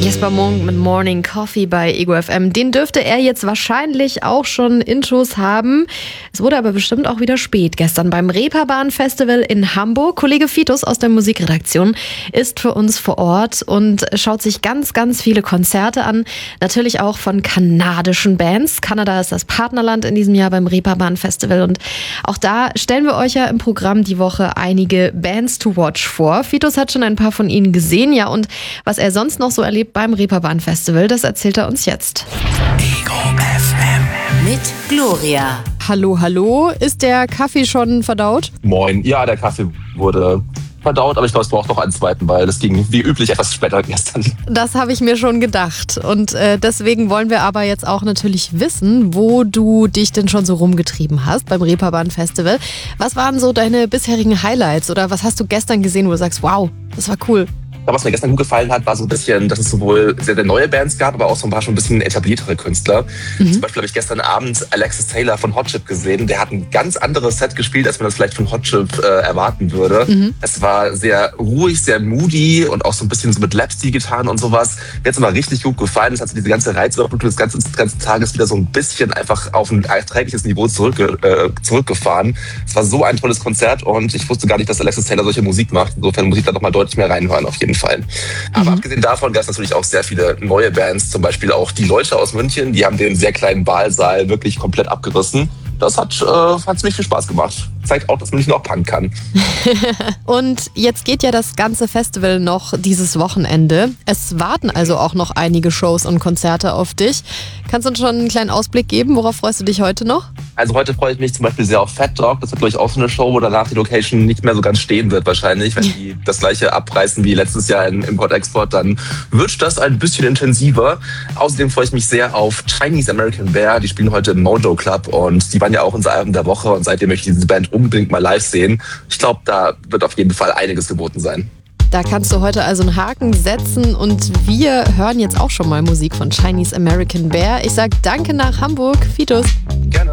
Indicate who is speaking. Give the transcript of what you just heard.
Speaker 1: Jesper Munk mit Morning Coffee bei Ego FM. Den dürfte er jetzt wahrscheinlich auch schon Intros haben. Es wurde aber bestimmt auch wieder spät. Gestern beim Reeperbahn Festival in Hamburg. Kollege Fitus aus der Musikredaktion ist für uns vor Ort und schaut sich ganz, ganz viele Konzerte an. Natürlich auch von kanadischen Bands. Kanada ist das Partnerland in diesem Jahr beim Reeperbahn Festival. Und auch da stellen wir euch ja im Programm die Woche einige Bands to watch vor. Fitus hat schon ein paar von ihnen gesehen. Ja, und was er sonst noch so erlebt beim Reeperbahn Festival, das erzählt er uns jetzt.
Speaker 2: Ego FM
Speaker 3: mit Gloria.
Speaker 1: Hallo, hallo. Ist der Kaffee schon verdaut?
Speaker 4: Moin. Ja, der Kaffee wurde verdaut, aber ich glaube, es braucht noch einen zweiten, weil das ging wie üblich etwas später gestern.
Speaker 1: Das habe ich mir schon gedacht. Und deswegen wollen wir aber jetzt auch natürlich wissen, wo du dich denn schon so rumgetrieben hast beim Reeperbahn Festival. Was waren so deine bisherigen Highlights oder was hast du gestern gesehen, wo du sagst, wow, das war cool?
Speaker 4: Was mir gestern gut gefallen hat, war so ein bisschen, dass es sowohl sehr, sehr neue Bands gab, aber auch so ein paar schon ein bisschen etabliertere Künstler. Zum Beispiel habe ich gestern Abend Alexis Taylor von Hot Chip gesehen. Der hat ein ganz anderes Set gespielt, als man das vielleicht von Hot Chip erwarten würde. Es war sehr ruhig, sehr moody und auch so ein bisschen so mit Lapsteel-Gitarren und sowas. Mir hat es aber richtig gut gefallen. Es hat so diese ganze Reizüberflutung des ganzen Tages wieder so ein bisschen einfach auf ein erträgliches Niveau zurückgefahren. Es war so ein tolles Konzert und ich wusste gar nicht, dass Alexis Taylor solche Musik macht. Insofern muss ich da nochmal deutlich mehr reinhören auf jeden Fall. Aber abgesehen davon gab es natürlich auch sehr viele neue Bands, zum Beispiel auch die Leute aus München, die haben den sehr kleinen Baalsaal wirklich komplett abgerissen. Das hat ziemlich viel Spaß gemacht. Zeigt auch, dass München auch Punk kann.
Speaker 1: Und jetzt geht ja das ganze Festival noch dieses Wochenende. Es warten also auch noch einige Shows und Konzerte auf dich. Kannst du uns schon einen kleinen Ausblick geben? Worauf freust du dich heute noch?
Speaker 4: Also heute freue ich mich zum Beispiel sehr auf Fat Dog. Das wird, glaube ich, auch so eine Show, wo danach die Location nicht mehr so ganz stehen wird wahrscheinlich. Wenn die das gleiche abreißen wie letztes Jahr im Import-Export, dann wird das ein bisschen intensiver. Außerdem freue ich mich sehr auf Chinese American Bear. Die spielen heute im Mojo Club und die waren ja auch unser Album der Woche und seitdem möchte ich diese Band unbedingt mal live sehen. Ich glaube, da wird auf jeden Fall einiges geboten sein.
Speaker 1: Da kannst du heute also einen Haken setzen und wir hören jetzt auch schon mal Musik von Chinese American Bear. Ich sag danke nach Hamburg, Fitus.
Speaker 4: Gerne.